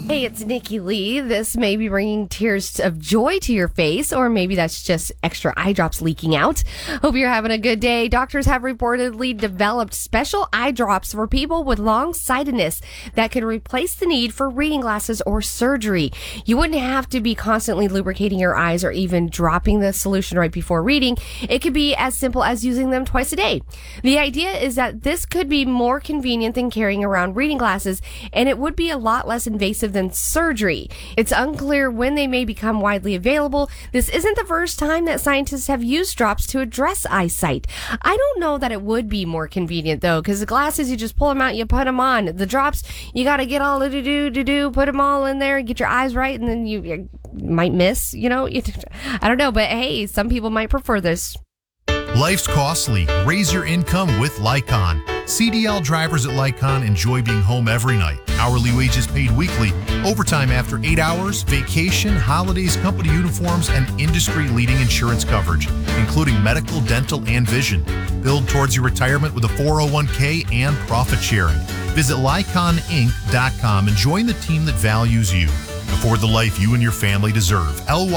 Hey, it's Nikki Lee. This may be bringing tears of joy to your face, or maybe that's just extra eye drops leaking out. Hope you're having a good day. Doctors have reportedly developed special eye drops for people with long-sightedness that can replace the need for reading glasses or surgery. You wouldn't have to be constantly lubricating your eyes or even dropping the solution right before reading. It could be as simple as using them twice a day. The idea is that this could be more convenient than carrying around reading glasses, and it would be a lot less invasive than surgery. It's unclear when they may become widely available. This isn't the first time that scientists have used drops to address eyesight. I don't know that it would be more convenient though, because the glasses, you just pull them out, you put them on. The drops, you got to get all the do, put them all in there, get your eyes right, and then you might miss, I don't know, but hey, some people might prefer this. Life's costly. Raise your income with Lycon. CDL drivers at Lycon enjoy being home every night. Hourly wages paid weekly, overtime after 8 hours, vacation, holidays, company uniforms, and industry-leading insurance coverage, including medical, dental, and vision. Build towards your retirement with a 401k and profit sharing. Visit LyconInc.com and join the team that values you. Afford the life you and your family deserve.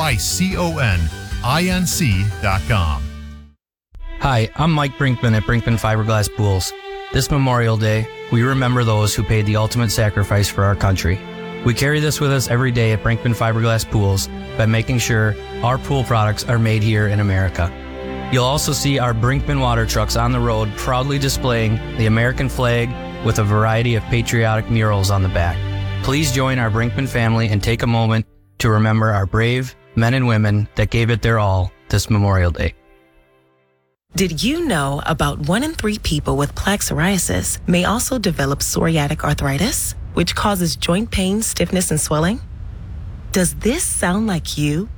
LYCONINC.com. Hi, I'm Mike Brinkman at Brinkman Fiberglass Pools. This Memorial Day, we remember those who paid the ultimate sacrifice for our country. We carry this with us every day at Brinkman Fiberglass Pools by making sure our pool products are made here in America. You'll also see our Brinkman water trucks on the road proudly displaying the American flag with a variety of patriotic murals on the back. Please join our Brinkman family and take a moment to remember our brave men and women that gave it their all this Memorial Day. Did you know about 1 in 3 people with plaque psoriasis may also develop psoriatic arthritis, which causes joint pain, stiffness, and swelling? Does this sound like you?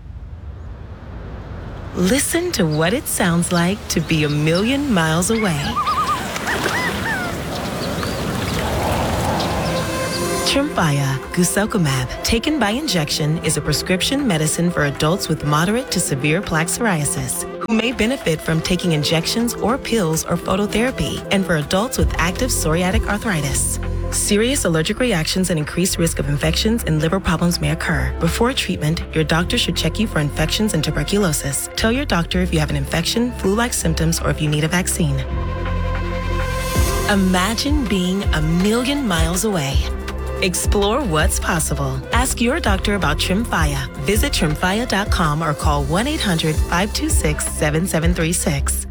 Listen to what it sounds like to be a million miles away. Tremfya guselkumab, taken by injection, is a prescription medicine for adults with moderate to severe plaque psoriasis who may benefit from taking injections or pills or phototherapy, and for adults with active psoriatic arthritis. Serious allergic reactions and increased risk of infections and liver problems may occur. Before treatment, your doctor should check you for infections and tuberculosis. Tell your doctor if you have an infection, flu-like symptoms, or if you need a vaccine. Imagine being a million miles away. Explore what's possible. Ask your doctor about Tremfya. Visit Tremfya.com or call 1-800-526-7736.